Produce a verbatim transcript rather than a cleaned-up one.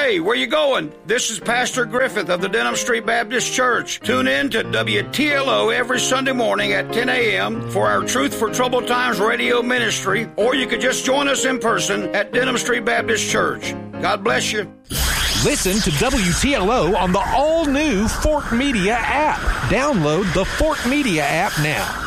Hey, where you going? This is Pastor Griffith of the Denham Street Baptist Church. Tune in to W T L O every Sunday morning at ten a.m. for our Truth for Troubled Times radio ministry, or you could just join us in person at Denham Street Baptist Church. God bless you. Listen to W T L O on the all-new Fork Media app. Download the Fork Media app now.